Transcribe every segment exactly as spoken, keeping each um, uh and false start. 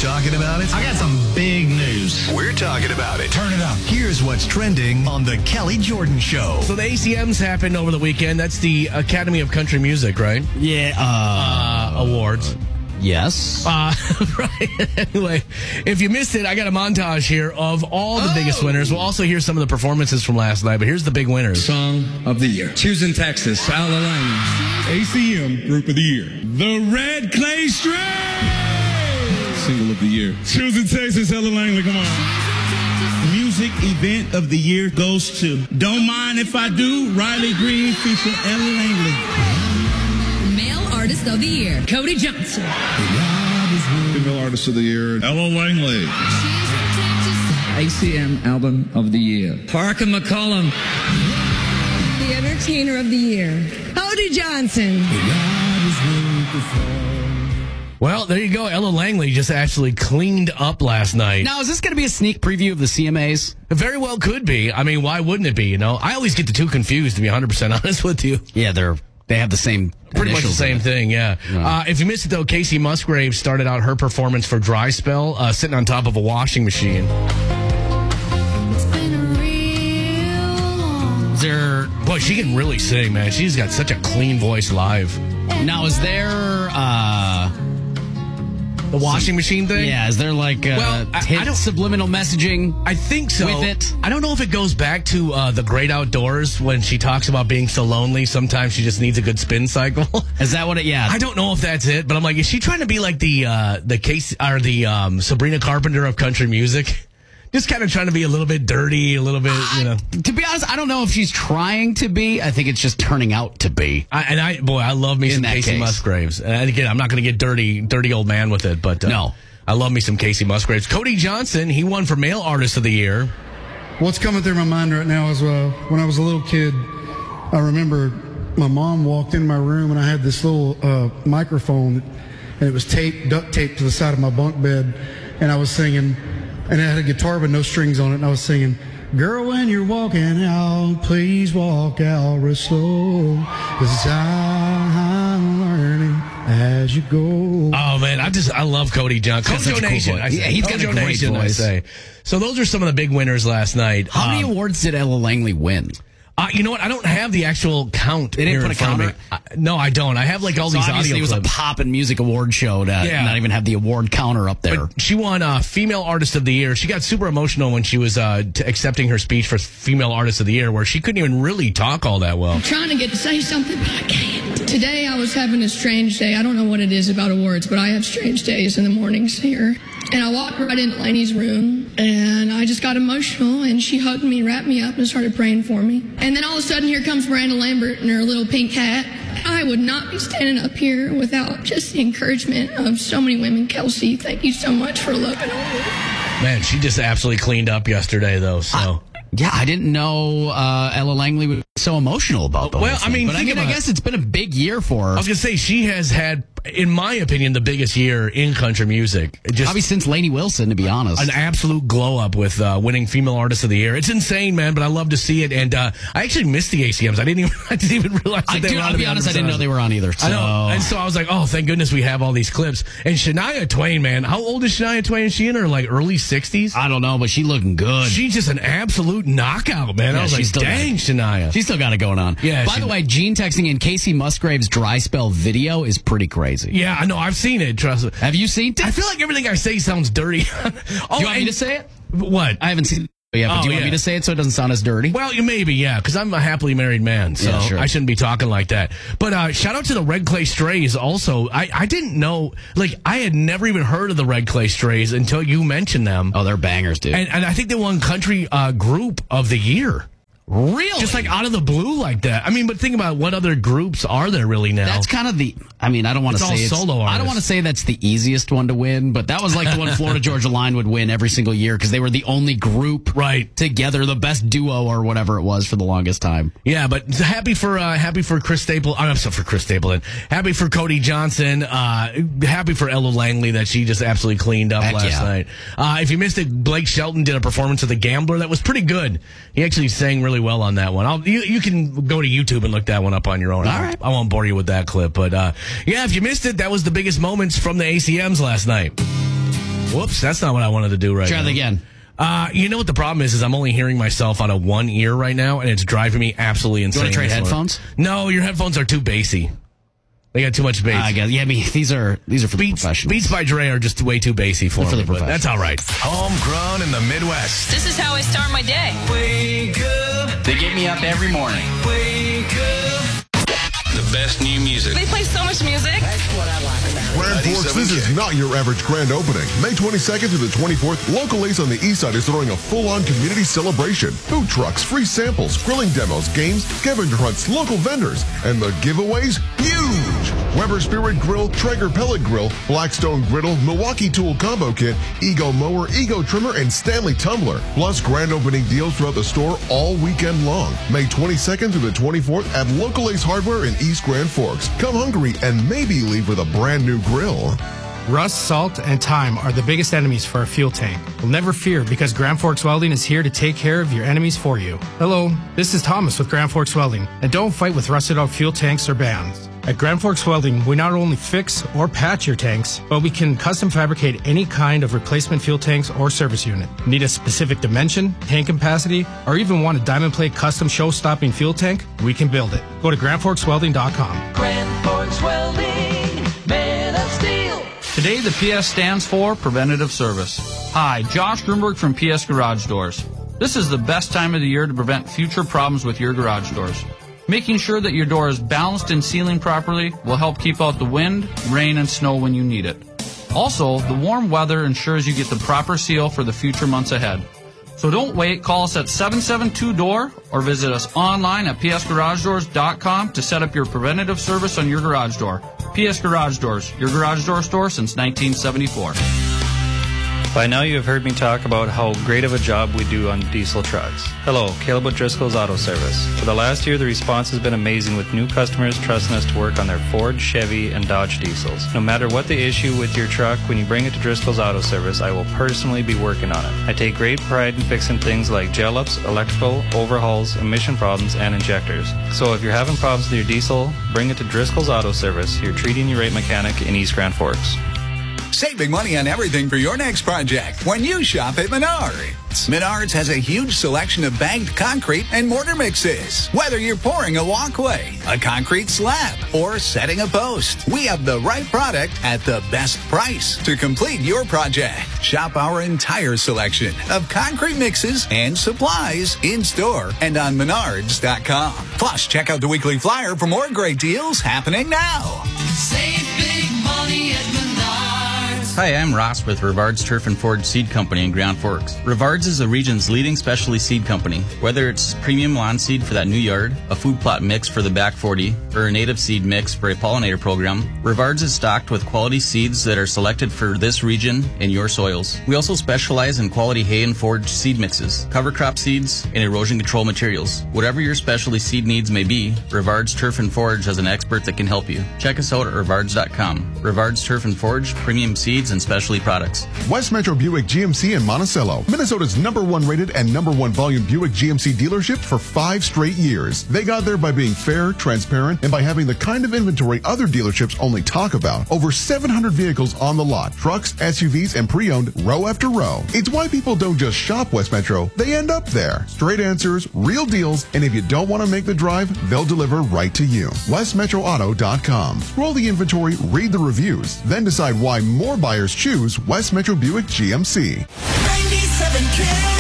talking about it? I got some big news. We're talking about it. Turn it up. Here's what's trending on the Kelly Jordan Show. So the A C Ms happened over the weekend. That's the Academy of Country Music, right? Yeah. Uh, Uh, awards. yes. Uh, right. Anyway, if you missed it, I got a montage here of all the biggest winners. We'll also hear some of the performances from last night, but here's the big winners. Song of the Year. Choosing Texas, Al Lang. A C M Group of the Year. The Red Clay Strays. Single of the Year. Choosing Texas, Ella Langley, come on. Music Event of the Year goes to Don't Mind If I Do, Riley Green featuring Ella Langley. Male Artist of the Year, Cody Johnson. Female Artist of the Year, Ella Langley. A C M Album of the Year. Parker McCollum. The Entertainer of the Year, Cody Johnson. Well, there you go. Ella Langley just actually cleaned up last night. Now, is this going to be a sneak preview of the C M As? It very well could be. I mean, why wouldn't it be, you know? I always get the two confused, to be one hundred percent honest with you. Yeah, they're they have the same Pretty much the initials same in it. thing, yeah. Right. Uh, if you missed it, though, Casey Musgrave started out her performance for Dry Spell, uh, sitting on top of a washing machine. Is there Boy, she can really sing, man. She's got such a clean voice live. now? Is there? Uh, The washing machine thing? yeah, is there like uh, Well, I- I hint don't- subliminal messaging? I think so. With it? I don't know if it goes back to uh, the Great Outdoors when she talks about being so lonely. Sometimes she just needs a good spin cycle. Is that what it? Yeah. I don't know if that's it, but I'm like, is she trying to be like the uh, the case or the um, Sabrina Carpenter of country music? Just kind of trying to be a little bit dirty, a little bit, you know. To be honest, I don't know if she's trying to be. I think it's just turning out to be. I, and I, boy, I love me In some that Casey case. Musgraves. And again, I'm not going to get dirty, dirty old man with it, but uh, No. I love me some Casey Musgraves. Cody Johnson, he won for Male Artist of the Year. What's coming through my mind right now is uh, when I was a little kid, I remember my mom walked in my room and I had this little uh, microphone and it was taped, duct taped to the side of my bunk bed, and I was singing, and it had a guitar with no strings on it, and I was singing, "Girl, when you're walking out, please walk out real slow, 'cause I'm learning as you go." Oh man, I just I love Cody Johnson. Got such a Kojo cool Nation, voice. I say. Yeah, he's got a Kojo great Nation, I voice. say. So those are some of the big winners last night. How many Um, awards did Ella Langley win? Uh, you know what? I don't have the actual count. They didn't here put in a front of me. counter? Uh, no, I don't. I have like all So these obviously audio it was clips. a pop and music award show to Yeah. not even have the award counter up there. But she won uh, Female Artist of the Year. She got super emotional when she was uh, t- accepting her speech for Female Artist of the Year, where she couldn't even really talk all that well. Trying to get to say something, but I can't. Today I was having a strange day. I don't know what it is about awards, but I have strange days in the mornings here. And I walked right into Lainey's room, and I just got emotional, and she hugged me, wrapped me up, and started praying for me. And then all of a sudden, here comes Miranda Lambert in her little pink hat. I would not be standing up here without just the encouragement of so many women. Kelsey, thank you so much for looking over me. Man, she just absolutely cleaned up yesterday, though. So. Yeah, I didn't know uh, Ella Langley was so emotional about the Well, whole I thing. mean, but I, think mean I about guess it's been a big year for her. I was going to say, she has had, in my opinion, the biggest year in country music. Just Probably since Lainey Wilson, to be honest. an absolute glow up with uh, winning Female Artist of the Year. It's insane, man, but I love to see it. And uh, I actually missed the A C Ms. I didn't even, I didn't even realize that I they do, were on. I'll to be honest, I didn't know they were on either. So. I know. And so I was like, oh, thank goodness we have all these clips. And Shania Twain, man, how old is Shania Twain? Is she in her like early sixties? I don't know, but she looking good. She's just an absolute knockout, man. Yeah, I was like, she's still dang, Shania. She's still got it going on. Yeah, By she- the way, Gene texting in Casey Musgrave's Dry Spell video is pretty crazy. Yeah, I know. I've seen it. Trust me. Have you seen it? I feel like everything I say sounds dirty. oh, do you want me and- to say it? What? I haven't seen it yet, but Oh, do you want yeah. me to say it so it doesn't sound as dirty? Well, you maybe, yeah, because I'm a happily married man, so Yeah, sure. I shouldn't be talking like that. But uh, shout out to the Red Clay Strays also. I, I didn't know, like, I had never even heard of the Red Clay Strays until you mentioned them. Oh, they're bangers, dude. And, and I think they won Country uh, Group of the Year. Really? Just like out of the blue like that. I mean, but think about what other groups are there really now? That's kind of the. I mean, I don't want to It's all say it's, solo I artists. don't want to say that's the easiest one to win, but that was like the one Florida Georgia Line would win every single year because they were the only group Right. together, the best duo or whatever it was for the longest time. Yeah, but happy for uh, happy for Chris Stapleton. I'm sorry for Chris Stapleton. Happy for Cody Johnson. Uh, happy for Ella Langley that she just absolutely cleaned up Heck last yeah. night. Uh, if you missed it, Blake Shelton did a performance of The Gambler that was pretty good. He actually sang really well on that one. I'll, you, you can go to YouTube and look that one up on your own. All right. I won't bore you with that clip, but uh, yeah, if you missed it, that was the biggest moments from the A C Ms last night. Whoops, that's not what I wanted to do right Try now. that again. Uh, you know what the problem is? Is I'm only hearing myself out of one ear right now, and it's driving me absolutely insane. You want to trade this headphones? No, your headphones are too bassy. They got too much bass. I guess. Yeah, I mean, these are these are for Beats, the professionals. Beats by Dre are just way too bassy for, for me, the but professionals. that's all right. Homegrown in the Midwest. This is how I start my day. Wake up. They get me up every morning. Wake up. The best new music. They play so much music. That's what I like about it. Grand Forks, this is not your average grand opening. May twenty-second to the twenty-fourth, Local Ace on the East Side is throwing a full-on community celebration. Food trucks, free samples, grilling demos, games, scavenger hunts, local vendors, and the giveaways, huge! Weber Spirit Grill, Traeger Pellet Grill, Blackstone Griddle, Milwaukee Tool Combo Kit, Ego Mower, Ego Trimmer, and Stanley Tumbler. Plus grand opening deals throughout the store all weekend long. May twenty-second through the twenty-fourth at Local Ace Hardware in East Grand Forks. Come hungry and maybe leave with a brand new grill. Rust, salt, and time are the biggest enemies for a fuel tank. Well, never fear, because Grand Forks Welding is here to take care of your enemies for you. Hello, this is Thomas with Grand Forks Welding, and don't fight with rusted out fuel tanks or bands. At Grand Forks Welding, we not only fix or patch your tanks, but we can custom fabricate any kind of replacement fuel tanks or service unit. Need a specific dimension, tank capacity, or even want a diamond plate custom show-stopping fuel tank? We can build it. Go to grand forks welding dot com. Grand Forks Welding, man of steel. Today, the P S stands for Preventative Service. Hi, Josh Grunberg from P S Garage Doors. This is the best time of the year to prevent future problems with your garage doors. Making sure that your door is balanced and sealing properly will help keep out the wind, rain, and snow when you need it. Also, the warm weather ensures you get the proper seal for the future months ahead. So don't wait, call us at seven seven two D O O R or visit us online at p s garage doors dot com to set up your preventative service on your garage door. P S Garage Doors, your garage door store since nineteen seventy-four. By now you have heard me talk about how great of a job we do on diesel trucks. Hello, Caleb O'Driscoll's Auto Service. For the last year, the response has been amazing with new customers trusting us to work on their Ford, Chevy, and Dodge diesels. No matter what the issue with your truck, when you bring it to Driscoll's Auto Service, I will personally be working on it. I take great pride in fixing things like gel ups, electrical, overhauls, emission problems, and injectors. So if you're having problems with your diesel, bring it to Driscoll's Auto Service, your treating you right mechanic in East Grand Forks. Saving money on everything for your next project when you shop at Menards. Menards has a huge selection of bagged concrete and mortar mixes. Whether you're pouring a walkway, a concrete slab, or setting a post, we have the right product at the best price to complete your project. Shop our entire selection of concrete mixes and supplies in store and on menards dot com. Plus, check out the weekly flyer for more great deals happening now. Save big money at Menards. Hi, I'm Ross with Rivards Turf and Forage Seed Company in Grand Forks. Rivards is the region's leading specialty seed company. Whether it's premium lawn seed for that new yard, a food plot mix for the back forty, or a native seed mix for a pollinator program, Rivards is stocked with quality seeds that are selected for this region and your soils. We also specialize in quality hay and forage seed mixes, cover crop seeds, and erosion control materials. Whatever your specialty seed needs may be, Rivards Turf and Forage has an expert that can help you. Check us out at rivards dot com. Rivards Turf and Forage, premium seeds and specialty products. West Metro Buick G M C in Monticello, Minnesota's number one rated and number one volume Buick G M C dealership for five straight years. They got there by being fair, transparent, and by having the kind of inventory other dealerships only talk about. Over seven hundred vehicles on the lot, trucks, S U Vs, and pre-owned row after row. It's why people don't just shop West Metro, they end up there. Straight answers, real deals, and if you don't want to make the drive, they'll deliver right to you. west metro auto dot com. Scroll the inventory, read the reviews, then decide why more buyers choose West Metro Buick G M C. ninety-seven K.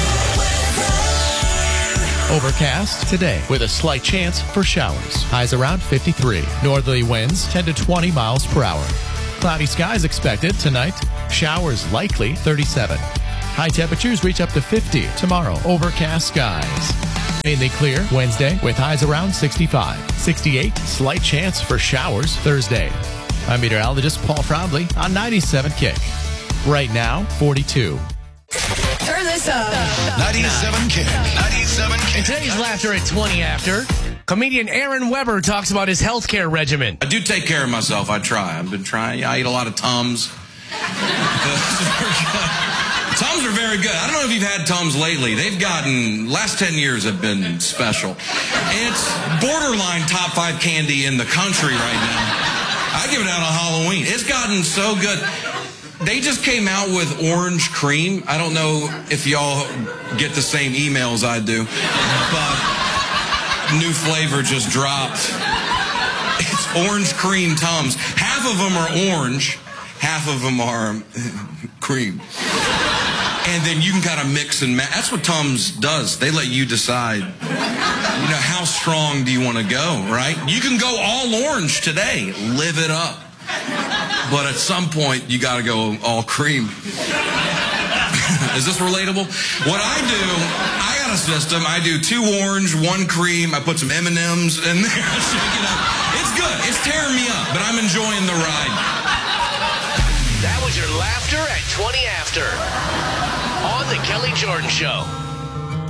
Overcast today with a slight chance for showers. Highs around fifty-three. Northerly winds ten to twenty miles per hour. Cloudy skies expected tonight. Showers likely thirty-seven. High temperatures reach up to fifty tomorrow. Overcast skies. Mainly clear Wednesday with highs around sixty-five. sixty-eight. Slight chance for showers Thursday. I'm meteorologist Paul Frobley on ninety-seven Kick. Right now, forty-two. Turn this up. ninety-seven Kick. ninety-seven Kick. And today's laughter at twenty after. Comedian Aaron Weber talks about his healthcare regimen. I do take care of myself. I try. I've been trying. I eat a lot of Tums. Tums are very good. I don't know if you've had Tums lately. They've gotten, last ten years have been special. It's borderline top five candy in the country right now. I give it out on Halloween. It's gotten so good. they just came out with orange cream. I don't know if y'all get the same emails I do, but new flavor just dropped. It's orange cream Tums. Half of them are orange, half of them are cream. And then you can kind of mix and match. That's what Tums does. They let you decide, you know, how strong do you want to go, right? You can go all orange today. Live it up. But at some point, you got to go all cream. Is this relatable? What I do, I got a system. I do two orange, one cream. I put some M and M's in there. I shake it up. It's good. It's tearing me up, but I'm enjoying the ride. That was your laughter at twenty after on the Kelly Jordan Show.